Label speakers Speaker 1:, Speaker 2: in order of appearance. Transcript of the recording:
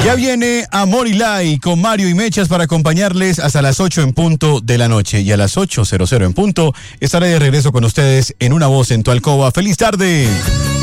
Speaker 1: Ya viene Amor y Lai con Mario y Mechas para acompañarles hasta las 8 en punto de la noche. Y a las 8:00 en punto estaré de regreso con ustedes en Una Voz en tu Alcoba. ¡Feliz tarde!